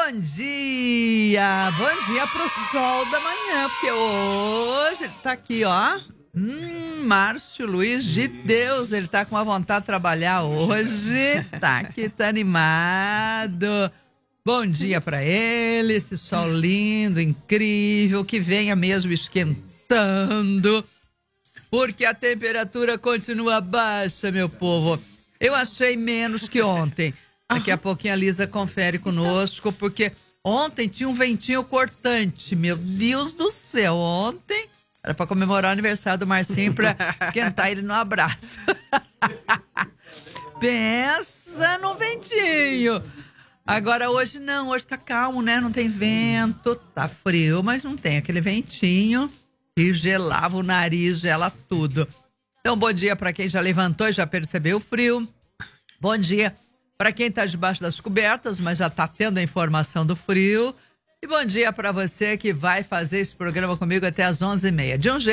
Bom dia pro sol da manhã, porque hoje ele tá aqui, ó. Márcio Luiz de Deus, ele tá com uma vontade de trabalhar hoje, tá aqui, tá animado. Bom dia pra ele, esse sol lindo, incrível, que venha mesmo esquentando, porque a temperatura continua baixa, meu povo. Eu achei menos que ontem. Daqui a pouquinho a Lisa confere conosco, porque ontem tinha um ventinho cortante. Meu Deus do céu, ontem era para comemorar o aniversário do Marcinho, para esquentar ele no abraço. Pensa no ventinho. Agora hoje não, hoje tá calmo, né? Não tem vento, tá frio, mas não tem aquele ventinho que gelava o nariz, gela tudo. Então, bom dia para quem já levantou e já percebeu o frio. Bom dia para quem está debaixo das cobertas, mas já está tendo a informação do frio. E bom dia para você que vai fazer esse programa comigo até às 11h30. De um jeito